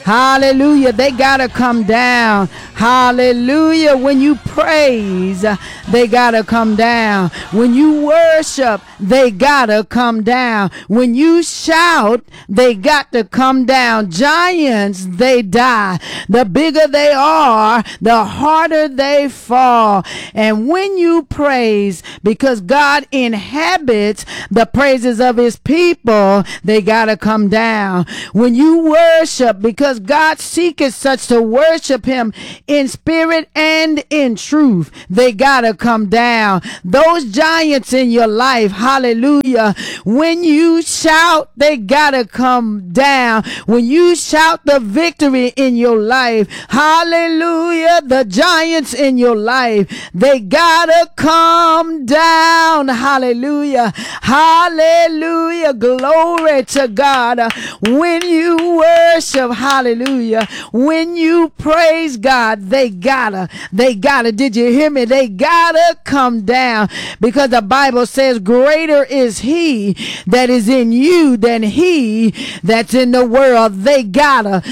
Hallelujah. They got to come down. Hallelujah. When you praise, they got to come down. When you worship, they got to come down. When you shout, they got to come down. Giants, they die. The bigger they are, the harder they fall. And when you praise, because God inhabits the praises of his people, they got to come down. When you worship, because God seeketh such to worship him in spirit and in truth, they got to come down. Those giants in your life, hallelujah, when you shout, they got to come down. When you shout the victory in your life, hallelujah, the giants in your life, they got to come down. Hallelujah. Hallelujah. Glory to God. When you worship, hallelujah, when you praise God, they gotta, did you hear me? They gotta come down, because the Bible says greater is he that is in you than he that's in the world. They gotta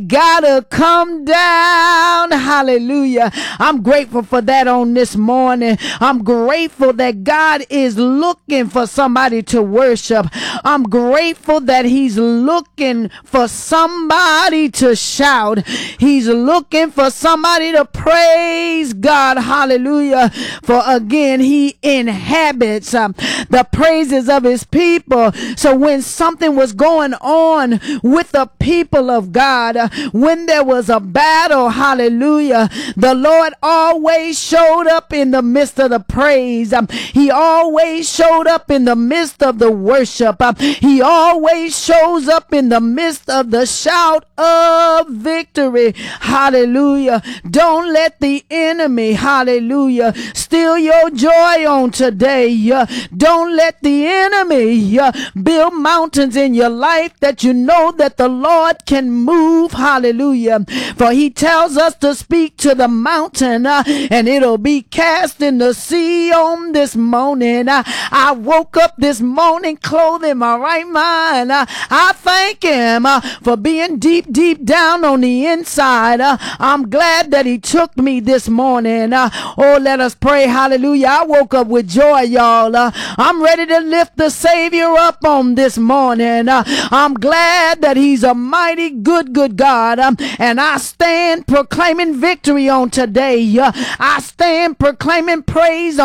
come down. Hallelujah. I'm grateful for that on this morning. I'm grateful that God is looking for somebody to worship. I'm grateful that he's looking for somebody to shout. He's looking for somebody to praise God. Hallelujah. For again, he inhabits the praises of his people. So when something was going on with the people of God, when there was a battle, hallelujah, the Lord always showed up in the midst of the praise. He always showed up in the midst of the worship. He always shows up in the midst of the shout of victory. Hallelujah. Don't let the enemy, hallelujah, steal your joy on today. Don't let the enemy build mountains in your life that you know that the Lord can move. Hallelujah. For he tells us to speak to the mountain and it'll be cast in the sea on this morning. I woke up this morning clothed in my right mind. I thank him for being deep down on the inside. I'm glad that he took me this morning. Oh, let us pray. Hallelujah. I woke up with joy, y'all. I'm ready to lift the Savior up on this morning. I'm glad that he's a mighty good God. And I stand proclaiming victory on today. I stand proclaiming praise